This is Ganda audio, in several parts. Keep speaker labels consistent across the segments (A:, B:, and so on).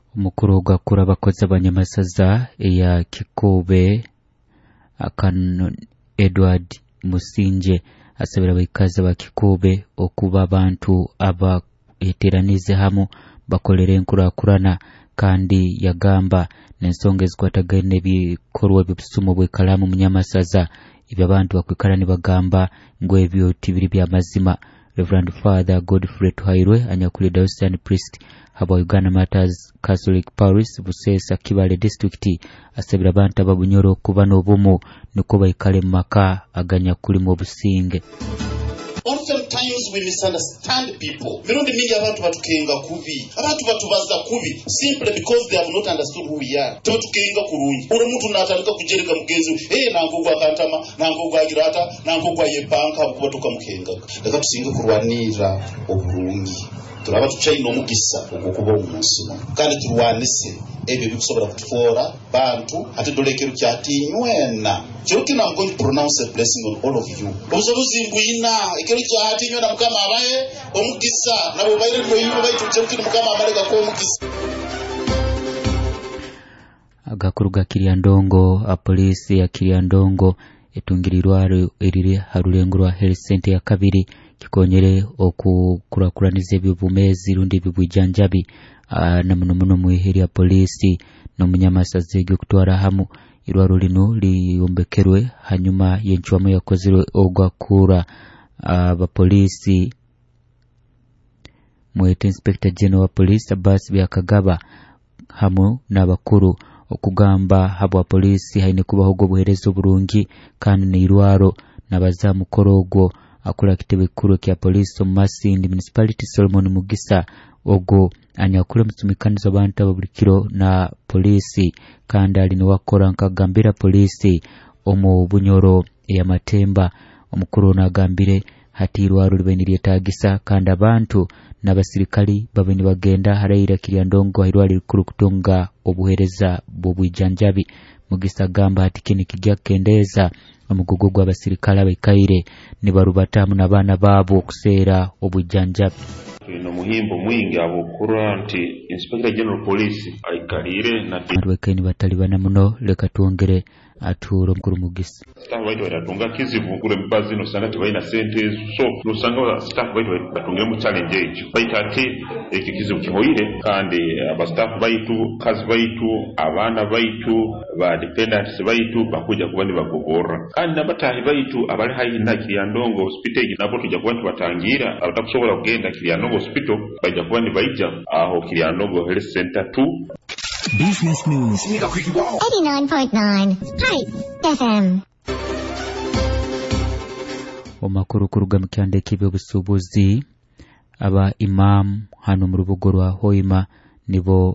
A: Umukuru gakura abakozi abanyamasaza ya Kikobe akan Edward Musinje asabira abikazi ba Kikobe okuba abantu aba eteranize hamu bakolere enkurakurana kandi yagamba n'ensonga ezikwatagane ebikorwa by'obusumo bw'ekalamu mu nyamasaza ibyo abantu bakwikala ne bagamba ngo ebyo tibiri bya mazima. Reverend Father Godfrey Tuhairwe anyakuli Diocesan Priest haba Uganda Matters Catholic Parish Busesa Kibale District asabira abantu ababunyoro kuba n'obumu niko bayikale maka aganya kuli mu businge.
B: Oftentimes we misunderstand people. Mirundi mingi abantu batukenga kubi. Abantu batubaza kubi simply because they have not understood who we are. Tukenga kurungi. Uri muntu natandika kujereka mugenzi. Nango gwa kantama, nango gwa girata, nango gwa yebanka kuba tukamukenga. Reka tusinge kurwanira oburungi. Turaba tucayi no mugisa okukuba umunsi no. Kandi turwanise ebyo bikusobora kutufora bantu ati dolekero kyatinywena. Chokina I'm going to pronounce a blessing on all of you. Obusobozi mbwina ekero kyatinywena mukama abaye omugisa nabo bayire no yibo bayitu chokina mukama amaleka ko omugisa.
A: Agakuru ga Kiryandongo a polisi ya Kiryandongo etungirirwa erire harulengurwa health center ya kabiri kikonyere okukurakuraniza ebivumezi rundi ebibwijanjabi na muno muheri ya polisi no munyamasaza egyo kutwara hamu irwaro lino liyombekerwe hanyuma yenchwamo yakozirwe ogwakura abapolisi mwete Inspector General wa Police Abbas Byakagaba hamu n'abakuru okugamba habwa polisi haine kubaho go buherezo burungi kandi n'irwaro n'abazamukorogo akula kitebe kuro kya polisi mu Masindi Municipality Solomon Mugisa ogo anyakula mutumikanizo abantu ababulikiro na polisi kandi ali niwakora nkagambira polisi omu bunyoro ya Matemba omukuru nagambire hatirwaro libeniriye tagisa kandi abantu n'abasirikali babeni bagenda harayira Kiryandongo hirwari rikuru kutunga obuhereza bubwijanjabi Mugisa gamba ati kini kijya kendeza omugogo gw'abasirikali abikaire ni barubatamu n'abana babo okusera obwijanjabi.
C: No muhimbo mwingi abukura nti Inspector General Police aikalire na
A: twekeni batalibana muno leka tuongere aturo mukuru Mugisa.
C: Staff baitu batatunga kizibu kule mbazi no sanga tibaina sente so no sanga staff baitu batungira mu challenge echo baitati ekikizibu kihoire kandi abastaff baitu kazi baitu abana baitu ba dependents baitu bakuja kuba ni bagogora kandi nabatahi baitu abali hayi na Kiryandongo hospital nabo tujja kuba tubatangira abatakusobora kugenda Kiryandongo hospital bajja kuba ni baija aho Kiryandongo health center 2.
D: Business News 89.9 Hype FM.
A: Omakuru kuruga mukande kibyo busubuzi aba imam hano mu rubugo rwa Hoima nibo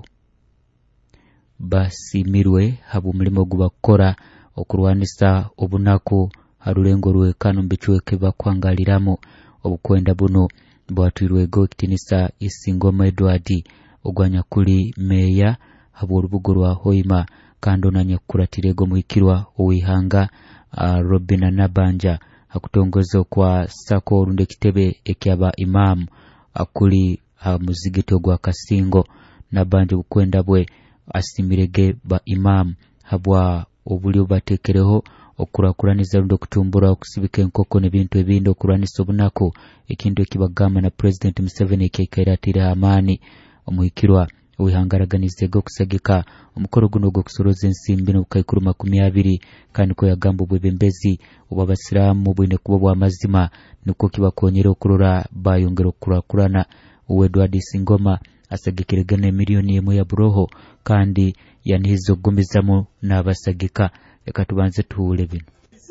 A: basimirwe habu mulimo gubakora okurwanisa obunaku harulengo rwekano mbichweke bakwangaliramo obukwenda buno bwatwirwe go kitinisa Isingoma Edward ogwanya kuli meya habu urubugo rwa Hoima kando na nyakuratirego muhikirwa uwihanga Robina Nabanja hakutongozo kwa sako runde kitebe ekyaba imam akuli muzigito gwa Kasingo Nabanja bukwenda bwe asimirege ba imam habwa obuli batekereho okurakuraniza rundo kutumbura okusibika enkoko n'ebintu ebindi okuranisa obunaku ekintu ekibagamba na President Museveni kekairatira amani omuhikirwa uwihangaraganizego kusagika omukoro guno gwo kusoroza ensimbi n'obukaikuru 20 kandi ko yagamba obwebembezi obw'abasiramu bwine kuba bwa mazima niko kibakonyera okurora bayongera okurakurana Edward Singoma asagikiregana miliyoni 1 ya buroho kandi yanihizo gomezamo n'abasagika reka tubanze tuule bino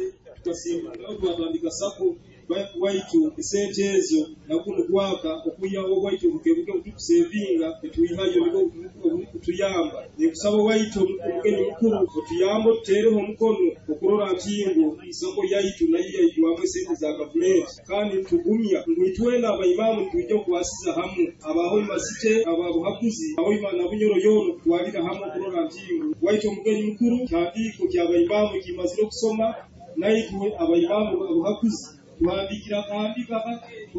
E: waitu sentezo na kuno gwaka okuya waitu mukebuke utukusevinga tuyihayo niko kutuyamba ne kusaba waitu mukeni mukuru kutuyamba tutereho mukono okurora ntingo isoko yaitu na yaitu amwe sente za government kandi tugumya ngwitwena abayimamu tujye kwasiza hamwe abaho masite ababuhakuzi aho imana bunyoro yono twabira hamwe kurora ntingo waitu mukeni mukuru cyandiko cy'abayimamu kimaziro kusoma naitwe abayimamu abahakuzi tuhandikira kandi